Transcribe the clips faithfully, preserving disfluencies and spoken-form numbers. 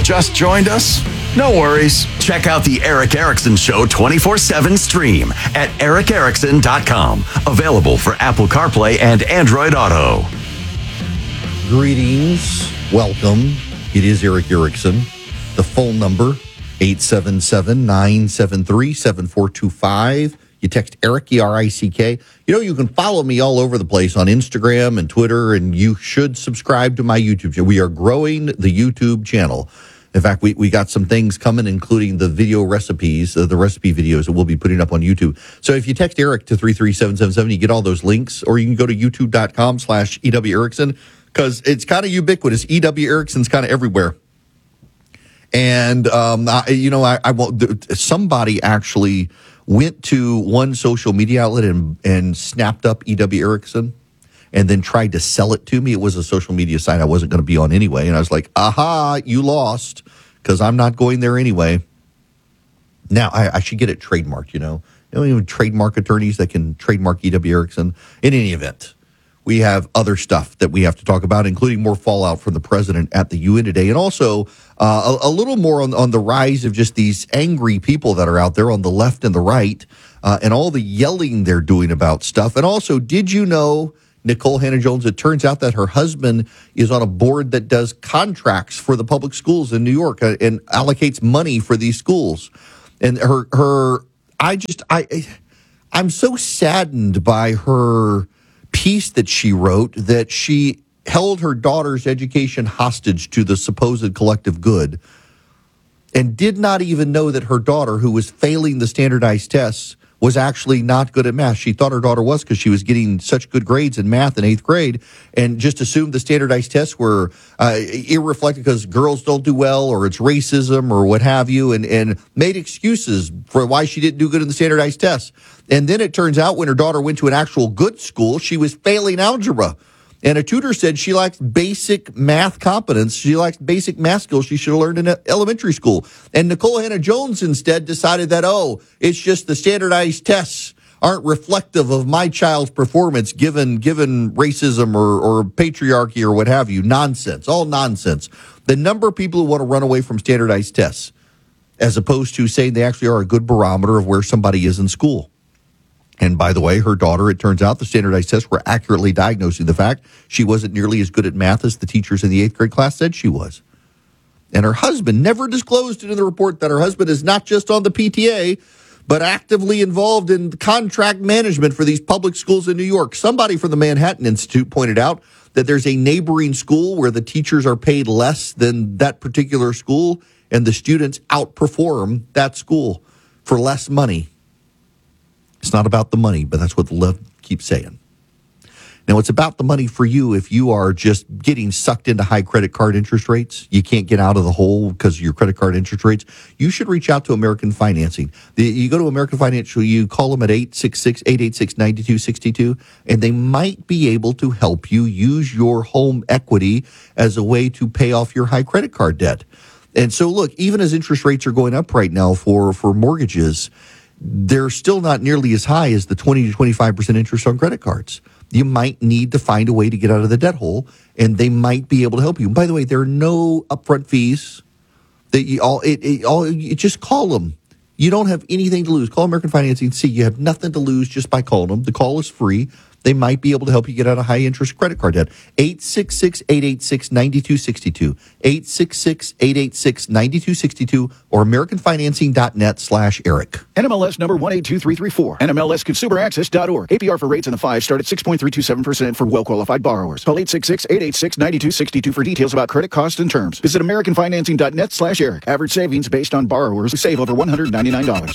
Just joined us? No worries. Check out the Eric Erickson Show twenty-four seven stream at eric erickson dot com. Available for Apple CarPlay and Android Auto. Greetings. Welcome. It is Eric Erickson. The phone number, eight seven seven, nine seven three, seven four two five. You text Eric, E R I C K. You know, you can follow me all over the place on Instagram and Twitter, and you should subscribe to my YouTube channel. We are growing the YouTube channel. In fact, we, we got some things coming, including the video recipes, uh, the recipe videos that we'll be putting up on YouTube. So if you text Eric to three three seven seven seven, you get all those links, or you can go to youtube.com slash EW Erickson, because it's kind of ubiquitous. E W Erickson's kind of everywhere. And, um, I, you know, I, I won't, somebody actually went to one social media outlet and, and snapped up E W Erickson and then tried to sell it to me. It was a social media site I wasn't going to be on anyway. And I was like, aha, you lost, because I'm not going there anyway. Now, I, I should get it trademarked, you know. You know, even trademark attorneys that can trademark E W Erickson. In any event, we have other stuff that we have to talk about, including more fallout from the president at the U N today, and also uh, a, a little more on, on the rise of just these angry people that are out there on the left and the right, uh, and all the yelling they're doing about stuff. And also, did you know, Nikole Hannah-Jones, it turns out that her husband is on a board that does contracts for the public schools in New York uh, and allocates money for these schools. And her, her, I just, I, I'm so saddened by her piece that she wrote that she held her daughter's education hostage to the supposed collective good and did not even know that her daughter, who was failing the standardized tests, was actually not good at math. She thought her daughter was because she was getting such good grades in math in eighth grade, and just assumed the standardized tests were uh, irreflective because girls don't do well, or it's racism or what have you, and, and made excuses for why she didn't do good in the standardized tests. And then it turns out when her daughter went to an actual good school, she was failing algebra. And a tutor said she lacks basic math competence. She lacks basic math skills she should have learned in elementary school. And Nikole Hannah-Jones instead decided that, oh, it's just the standardized tests aren't reflective of my child's performance given given racism or, or patriarchy or what have you. Nonsense. All nonsense. The number of people who want to run away from standardized tests, as opposed to saying they actually are a good barometer of where somebody is in school. And by the way, her daughter, it turns out the standardized tests were accurately diagnosing the fact she wasn't nearly as good at math as the teachers in the eighth grade class said she was. And her husband never disclosed it in the report that her husband is not just on the P T A, but actively involved in contract management for these public schools in New York. Somebody from the Manhattan Institute pointed out that there's a neighboring school where the teachers are paid less than that particular school, and the students outperform that school for less money. It's not about the money, but that's what the left keeps saying. Now, it's about the money for you if you are just getting sucked into high credit card interest rates. You can't get out of the hole because of your credit card interest rates. You should reach out to American Financing. The, you go to American Financial, you call them at eight six six, eight eight six, nine two six two, and they might be able to help you use your home equity as a way to pay off your high credit card debt. And so, look, even as interest rates are going up right now for, for mortgages, they're still not nearly as high as the twenty to twenty-five percent interest on credit cards. You might need to find a way to get out of the debt hole, and they might be able to help you. And by the way, there are no upfront fees. That you all, it, it, all, you just call them. You don't have anything to lose. Call American Financing. See, you have nothing to lose just by calling them. The call is free. They might be able to help you get out of high-interest credit card debt. eight six six, eight eight six, nine two six two. eight six six, eight eight six, nine two six two or americanfinancing.net slash Eric. N M L S number one eight two three three four. N M L S consumer access dot org. A P R for rates in the five start at six point three two seven percent for well-qualified borrowers. Call eight six six, eight eight six, nine two six two for details about credit costs and terms. Visit americanfinancing.net slash Eric. Average savings based on borrowers who save over one hundred ninety-nine dollars.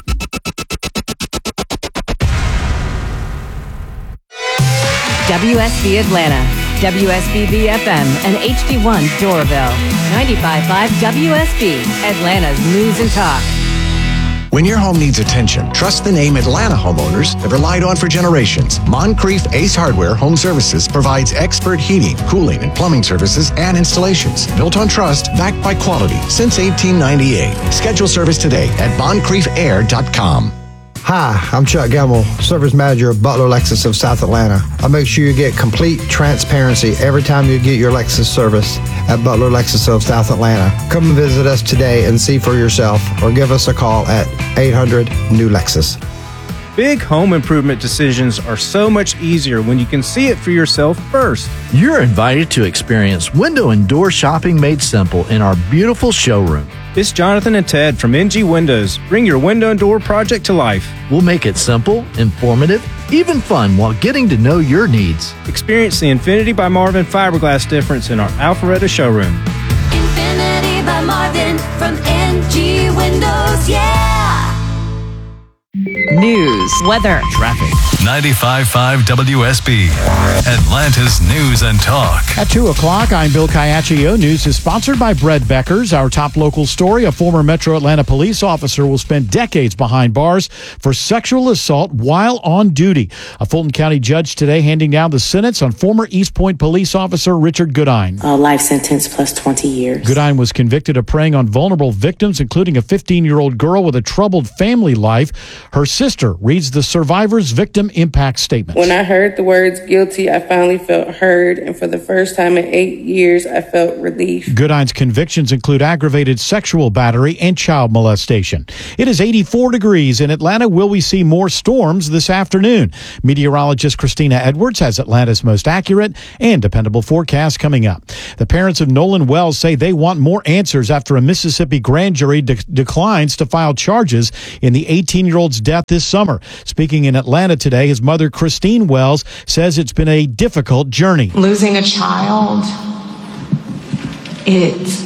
W S B Atlanta, W S B B F M, and H D one Doraville. ninety-five point five W S B, Atlanta's news and talk. When your home needs attention, trust the name Atlanta homeowners have relied on for generations. Moncrief Ace Hardware Home Services provides expert heating, cooling, and plumbing services and installations. Built on trust, backed by quality since eighteen ninety-eight. Schedule service today at moncrief air dot com. Hi, I'm Chuck Gamble, Service Manager of Butler Lexus of South Atlanta. I make sure you get complete transparency every time you get your Lexus service at Butler Lexus of South Atlanta. Come and visit us today and see for yourself, or give us a call at eight hundred new Lexus. Big home improvement decisions are so much easier when you can see it for yourself first. You're invited to experience window and door shopping made simple in our beautiful showroom. It's Jonathan and Ted from N G Windows. Bring your window and door project to life. We'll make it simple, informative, even fun while getting to know your needs. Experience the Infinity by Marvin fiberglass difference in our Alpharetta showroom. Infinity by Marvin from N G Windows, yeah! News, weather, traffic. ninety-five point five W S B, Atlanta's News and Talk. At two o'clock, I'm Bill Caiaccio. News is sponsored by Bread Beckers. Our top local story, a former Metro Atlanta police officer will spend decades behind bars for sexual assault while on duty. A Fulton County judge today handing down the sentence on former East Point police officer Richard Goodine. A life sentence plus twenty years. Goodine was convicted of preying on vulnerable victims, including a fifteen-year-old girl with a troubled family life. Her sister reads the survivor's victim impact statement. When I heard the words guilty, I finally felt heard, and for the first time in eight years, I felt relief. Goodine's convictions include aggravated sexual battery and child molestation. It is eighty-four degrees in Atlanta. Will we see more storms this afternoon? Meteorologist Christina Edwards has Atlanta's most accurate and dependable forecast coming up. The parents of Nolan Wells say they want more answers after a Mississippi grand jury de- declines to file charges in the eighteen-year-old's death this summer. Speaking in Atlanta today, his mother, Christine Wells, says it's been a difficult journey. Losing a child, it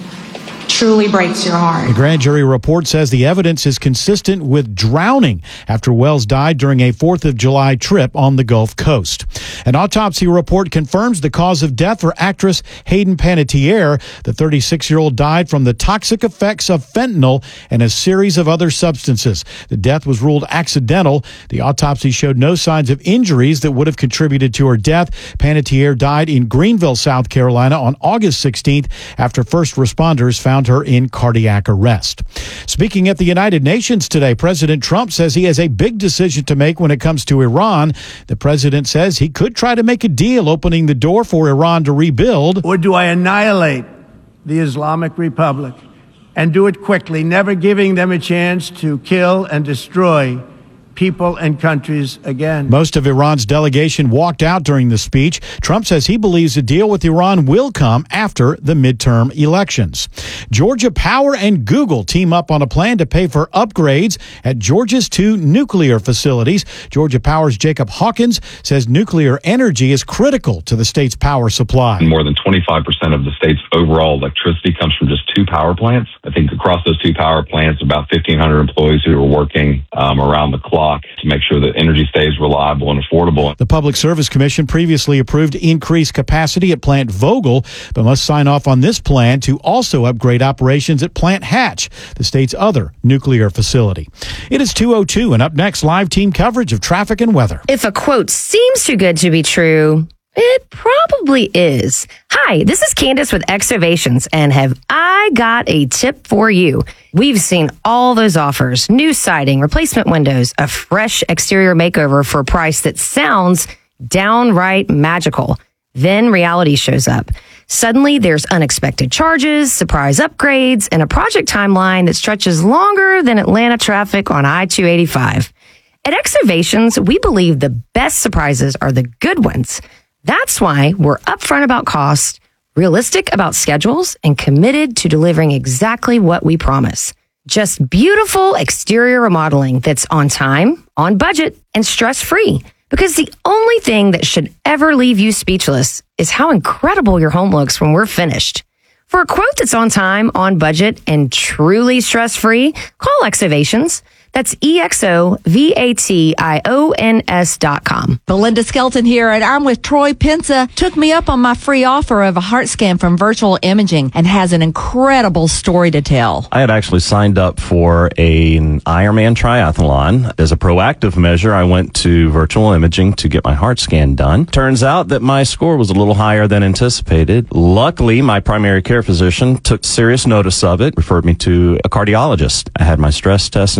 truly breaks your heart. The grand jury report says the evidence is consistent with drowning after Wells died during a fourth of July trip on the Gulf Coast. An autopsy report confirms the cause of death for actress Hayden Panettiere. The thirty-six-year-old died from the toxic effects of fentanyl and a series of other substances. The death was ruled accidental. The autopsy showed no signs of injuries that would have contributed to her death. Panettiere died in Greenville, South Carolina on August sixteenth after first responders found her in cardiac arrest. Speaking at the United Nations today, President Trump says he has a big decision to make when it comes to Iran. The president says he could try to make a deal opening the door for Iran to rebuild. Or do I annihilate the Islamic Republic and do it quickly, never giving them a chance to kill and destroy people and countries again? Most of Iran's delegation walked out during the speech. Trump says he believes a deal with Iran will come after the midterm elections. Georgia Power and Google team up on a plan to pay for upgrades at Georgia's two nuclear facilities. Georgia Power's Jacob Hawkins says nuclear energy is critical to the state's power supply. More than twenty-five percent of the state's overall electricity comes from just two power plants. I think across those two power plants, about fifteen hundred employees who are working um, around the clock to make sure that energy stays reliable and affordable. The Public Service Commission previously approved increased capacity at Plant Vogtle, but must sign off on this plan to also upgrade operations at Plant Hatch, the state's other nuclear facility. It is two oh two, and up next, live team coverage of traffic and weather. If a quote seems too good to be true, it probably is. Hi, this is Candace with Exovations, and have I got a tip for you. We've seen all those offers, new siding, replacement windows, a fresh exterior makeover for a price that sounds downright magical. Then reality shows up. Suddenly, there's unexpected charges, surprise upgrades, and a project timeline that stretches longer than Atlanta traffic on I two eighty-five. At Exovations, we believe the best surprises are the good ones. That's why we're upfront about cost, realistic about schedules, and committed to delivering exactly what we promise. Just beautiful exterior remodeling that's on time, on budget, and stress-free. Because the only thing that should ever leave you speechless is how incredible your home looks when we're finished. For a quote that's on time, on budget, and truly stress-free, call Exovations. That's E X O V A T I O N S dot com. Belinda Skelton here, and I'm with Troy Pensa. Took me up on my free offer of a heart scan from Virtual Imaging and has an incredible story to tell. I had actually signed up for a, an Ironman triathlon. As a proactive measure, I went to Virtual Imaging to get my heart scan done. Turns out that my score was a little higher than anticipated. Luckily, my primary care physician took serious notice of it, referred me to a cardiologist. I had my stress test and found out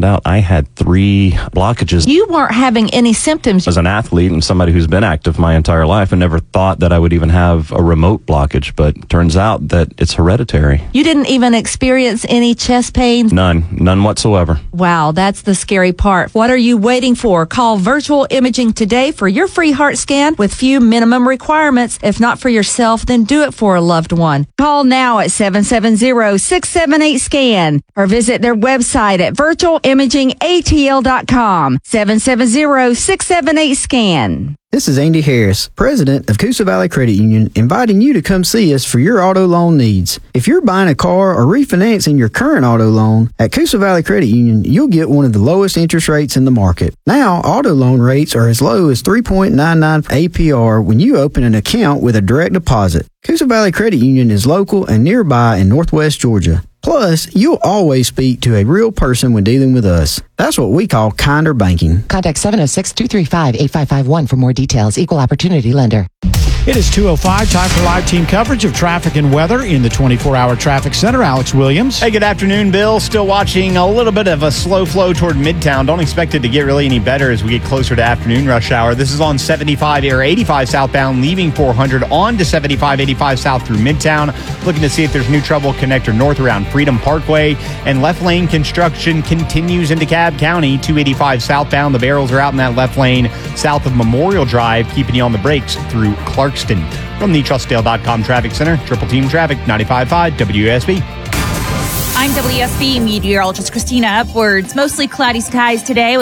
out I had three blockages. You weren't having any symptoms. As an athlete and somebody who's been active my entire life, I never thought that I would even have a remote blockage, but turns out that it's hereditary. You didn't even experience any chest pains? None. None whatsoever. Wow, that's the scary part. What are you waiting for? Call Virtual Imaging today for your free heart scan with few minimum requirements. If not for yourself, then do it for a loved one. Call now at seven seven zero, six seven eight, SCAN or visit their website at virtual imaging a t l dot com. seven seven zero, six seven eight, SCAN. This is Andy Harris, president of Coosa Valley Credit Union, inviting you to come see us for your auto loan needs. If you're buying a car or refinancing your current auto loan, at Coosa Valley Credit Union, you'll get one of the lowest interest rates in the market. Now, auto loan rates are as low as three point nine nine A P R when you open an account with a direct deposit. Coosa Valley Credit Union is local and nearby in Northwest Georgia. Plus, you'll always speak to a real person when dealing with us. That's what we call kinder banking. Contact seven oh six, two three five, eight five five one for more details. Equal Opportunity Lender. It is two oh five, time for live team coverage of traffic and weather in the twenty-four hour traffic center. Alex Williams. Hey, good afternoon, Bill. Still watching a little bit of a slow flow toward Midtown. Don't expect it to get really any better as we get closer to afternoon rush hour. This is on seventy-five or eighty-five southbound, leaving four hundred on to seventy-five, eighty-five south through Midtown. Looking to see if there's new trouble connector north around Freedom Parkway. And left lane construction continues into Cobb County, two eighty-five southbound. The barrels are out in that left lane south of Memorial Drive, keeping you on the brakes through Clarkston. From the Trustdale dot com Traffic Center, Triple Team Traffic, ninety-five point five W S B. I'm W S B meteorologist Christina Upwards. Mostly cloudy skies today with